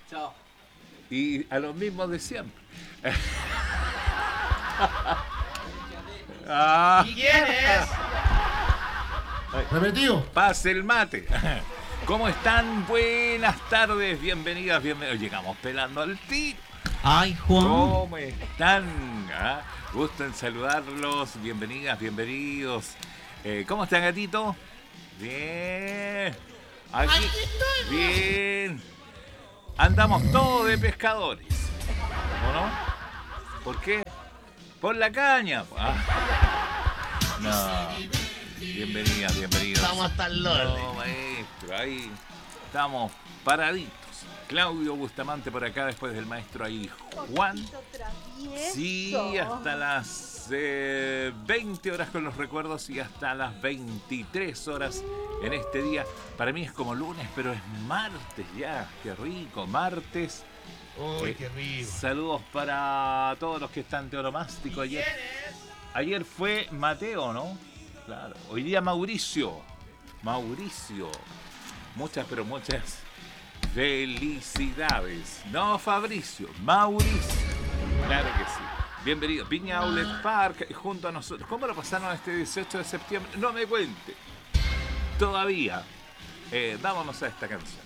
Chao. Y a los mismos de siempre. Ah, ¿Y quién es? Repetido. pase el mate. ¿Cómo están? Buenas tardes, bienvenidas, bienvenidos. Llegamos pelando al tiro. Ay, Juan. ¿Cómo están? ¿Ah? Gusto en saludarlos, bienvenidas, bienvenidos. ¿Cómo están, gatito? Bien. Aquí bien. Andamos todos de pescadores. ¿O no? ¿Por qué? Por la caña. No. Bienvenidas, bienvenidos. Vamos hasta el norte. No, maestro, ahí estamos paraditos. Claudio Bustamante por acá, después del maestro ahí Juan. Sí, hasta las 20 horas con los recuerdos y hasta las 23 horas en este día. Para mí es como lunes, pero es martes ya. Qué rico, martes. Uy, qué rico. Saludos para todos los que están teonomástico ayer. Ayer fue Mateo, ¿no? Claro. Hoy día Mauricio. Muchas, pero muchas felicidades. No Fabricio, Mauricio. Claro que sí. Bienvenido. Viña Outlet Park junto a nosotros. ¿Cómo lo pasaron este 18 de septiembre? No me cuente. Todavía. Vámonos a esta canción.